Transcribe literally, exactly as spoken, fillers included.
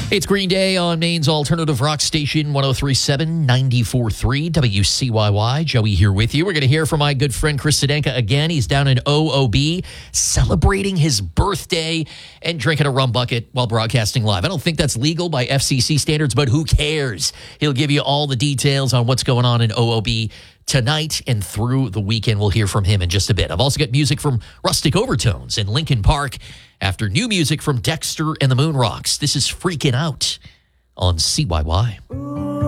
It's Green Day on Maine's alternative rock station, one oh three point seven, ninety-four point three W C Y Y. Joey here with you. We're going to hear from my good friend Chris Sedenka again. He's down in O O B celebrating his birthday and drinking a rum bucket while broadcasting live. I don't think that's legal by F C C standards, but who cares? He'll give you all the details on what's going on in O O B tonight and through the weekend. We'll hear from him in just a bit. I've also got music from Rustic Overtones in Lincoln Park after new music from Dexter and the Moon Rocks. This is Freaking Out on C Y Y.